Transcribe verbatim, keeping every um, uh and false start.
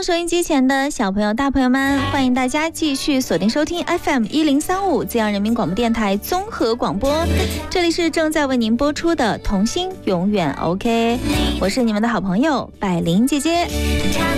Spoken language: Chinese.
收音机前的小朋友大朋友们，欢迎大家继续锁定收听 F M 一零三五滋阳人民广播电台综合广播，这里是正在为您播出的童心永远 OK， 我是你们的好朋友百灵姐姐。